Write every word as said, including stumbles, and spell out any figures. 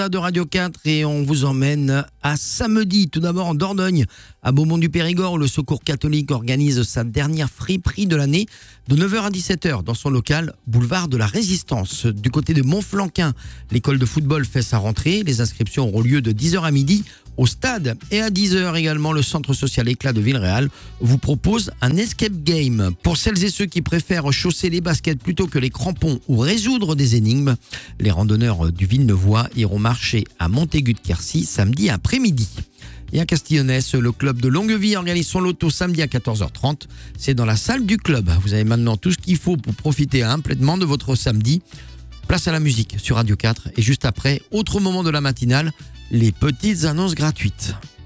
de Radio quatre et on vous emmène à samedi, tout d'abord en Dordogne, à Beaumont-du-Périgord, où le Secours catholique organise sa dernière friperie de l'année de neuf heures à dix-sept heures dans son local boulevard de la Résistance. Du côté de Montflanquin, l'école de football fait sa rentrée. Les inscriptions auront lieu de dix heures à midi au stade, et à dix heures également, le centre social Éclat de Villeréal vous propose un escape game. Pour celles et ceux qui préfèrent chausser les baskets plutôt que les crampons ou résoudre des énigmes, les randonneurs du Villeneuvois iront marcher à Montaigu de Quercy samedi après-midi. Et à Castillonnès, le club de Longueville organise son loto samedi à quatorze heures trente. C'est dans la salle du club. Vous avez maintenant tout ce qu'il faut pour profiter hein, pleinement de votre samedi. Place à la musique sur Radio quatre. Et juste après, autre moment de la matinale, les petites annonces gratuites.